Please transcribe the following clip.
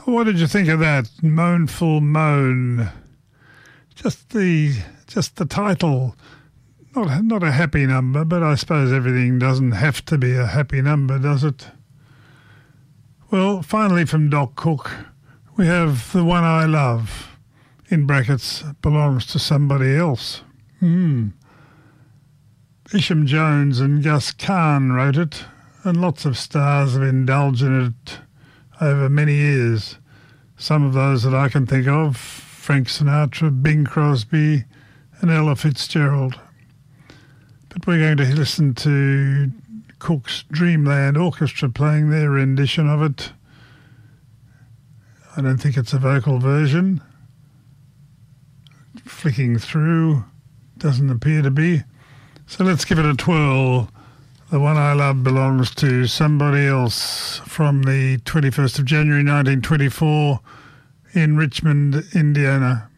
What did you think of that? Moanful Moan. Just the title. Not a happy number, but I suppose everything doesn't have to be a happy number, does it? Well, finally from Doc Cook, we have The One I Love, in brackets, belongs to somebody else. Isham Jones and Gus Kahn wrote it, and lots of stars have indulged in it over many years. Some of those that I can think of, Frank Sinatra, Bing Crosby and Ella Fitzgerald. But we're going to listen to Cook's Dreamland Orchestra playing their rendition of it. I don't think it's a vocal version. Flicking through, doesn't appear to be. So let's give it a twirl. The One I Love belongs to somebody else, from the 21st of January 1924 in Richmond, Indiana.